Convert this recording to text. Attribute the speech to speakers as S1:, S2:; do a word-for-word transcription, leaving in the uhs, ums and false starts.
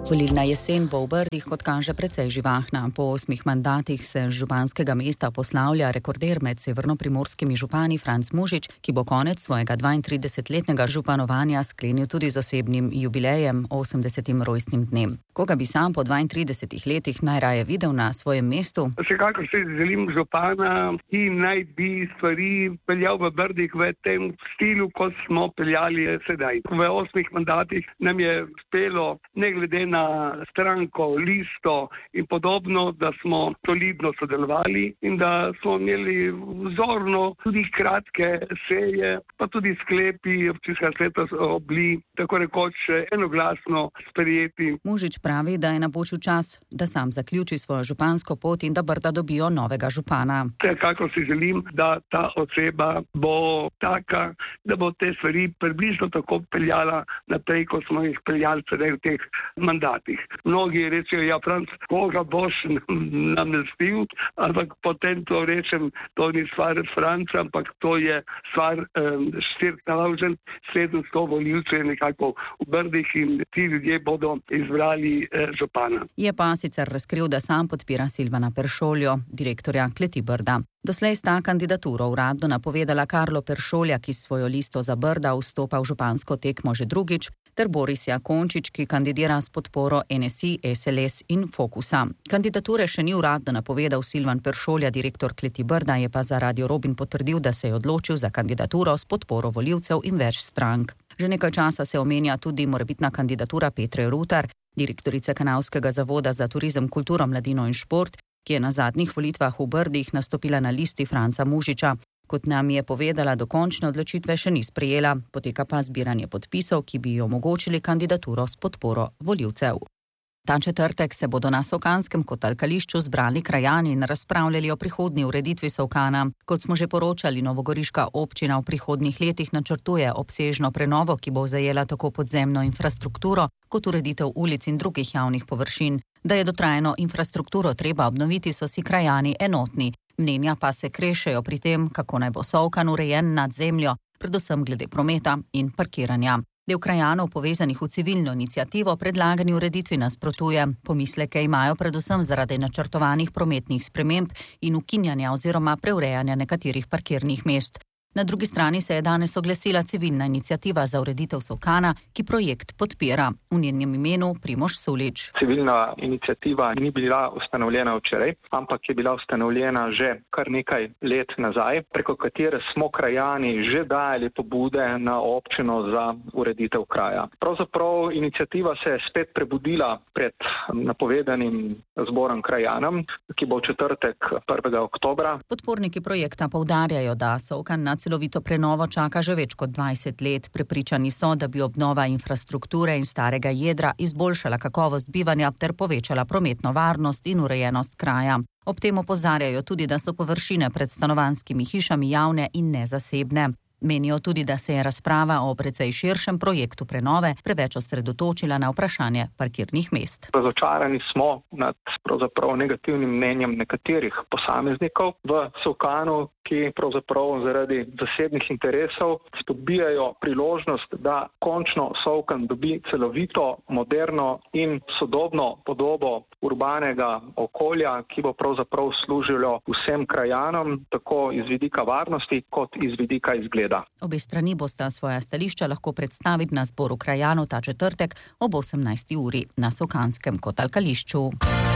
S1: Volilna jesen bo v Brdih, kot kaže, precej živahna. Po osmih mandatih se z županskega mesta poslavlja rekorder med severnoprimorskimi župani Franc Mužič, ki bo konec svojega dvaintridesetletnega županovanja sklenil tudi z osebnim jubilejem, osemdesetim rojstnim dnem. Koga bi sam po dvaintridesetih letih najraje videl na svojem mestu?
S2: Vsekakor si želim župana, ki naj bi stvari peljal v Brdih v tem stilu, kot smo peljali sedaj. V osmih mandatih nam je uspelo, ne glede na stranko, listo in podobno, da smo solidno sodelovali in da smo imeli vzorno tudi kratke seje, pa tudi sklepi občinskega sveta obli tako rekoč enoglasno sprejeti.
S1: Mužič pravi, da je napočil čas, da sam zaključi svojo župansko pot in da Brda dobijo novega župana.
S2: Vsekakor si želim, da ta oseba bo taka, da bo te stvari približno tako peljala naprej, kot smo jih peljali sedaj v teh mandatih. Mnogi rečejo, ja, Franc, koga boš namestil, ampak potem to rečem, to ni stvar Franca, ampak to je stvar um, štiri tisoč sedemsto volivcev nekako v Brdih in ti ljudje bodo izbrali eh, župana.
S1: Je pa sicer razkril, da sam podpira Silvana Peršoljo, direktorja Kleti Brda. Doslej sta kandidaturo uradno napovedala Karlo Peršolja, ki svojo listo za Brda vstopa v župansko tekmo že drugič, ter Borisja Končič, ki kandidira s podporo N S I, S L S in Fokusa. Kandidature še ni uradno napovedal Silvan Peršolja, direktor Kleti Brda, je pa za Radio Robin potrdil, da se je odločil za kandidaturo s podporo volivcev in več strank. Že nekaj časa se omenja tudi morebitna kandidatura Petre Rutar, direktorice Kanalskega zavoda za turizem, kulturo, mladino in šport, ki je na zadnjih volitvah v Brdih nastopila na listi Franca Mužiča. Kot nam je povedala, dokončne odločitve še ni sprejela, poteka pa zbiranje podpisov, ki bi omogočili kandidaturo s podporo volivcev. Ta četrtek se bodo na Solkanskem kotalkališču zbrali krajani in razpravljali o prihodnji ureditvi Solkana. Kot smo že poročali, novogoriška občina v prihodnjih letih načrtuje obsežno prenovo, ki bo zajela tako podzemno infrastrukturo kot ureditev ulic in drugih javnih površin. Da je dotrajano infrastrukturo treba obnoviti, so si krajani enotni. Mnenja pa se krešejo pri tem, kako naj bo Solkan urejen nad zemljo, predvsem glede prometa in parkiranja. Del krajanov, povezanih v civilno iniciativo, predlagani ureditvi nasprotuje. Pomisleke imajo predvsem zaradi načrtovanih prometnih sprememb in ukinjanja oziroma preurejanja nekaterih parkirnih mest. Na drugi strani se je danes oglasila civilna iniciativa za ureditev Solkana, ki projekt podpira. V njenem imenu Primož Sulič.
S3: Civilna iniciativa ni bila ustanovljena včeraj, ampak je bila ustanovljena že kar nekaj let nazaj, preko katere smo krajani že dajali pobude na občino za ureditev kraja. Pravzaprav iniciativa se je spet prebudila pred napovedanim zborom krajanom, ki bo v četrtek prvega oktobra.
S1: Podporniki projekta poudarjajo, da Solkan na celovito prenovo čaka že več kot dvajset let. Prepričani so, da bi obnova infrastrukture in starega jedra izboljšala kakovost bivanja ter povečala prometno varnost in urejenost kraja. Ob tem opozarjajo tudi, da so površine pred stanovanjskimi hišami javne in nezasebne. Menijo tudi, da se je razprava o precej širšem projektu prenove preveč osredotočila na vprašanje parkirnih mest.
S3: Razočarani smo nad pravzaprav negativnim mnenjem nekaterih posameznikov v Solkanu, ki pravzaprav zaradi zasebnih interesov spodbijajo priložnost, da končno Solkan dobi celovito, moderno in sodobno podobo urbanega okolja, ki bo pravzaprav služilo vsem krajanom, tako iz vidika varnosti kot iz vidika izgleda.
S1: Obe strani bosta svoja stališča lahko predstaviti na zboru krajanov ta četrtek ob osemnajsti uri na Solkanskem kotalkališču.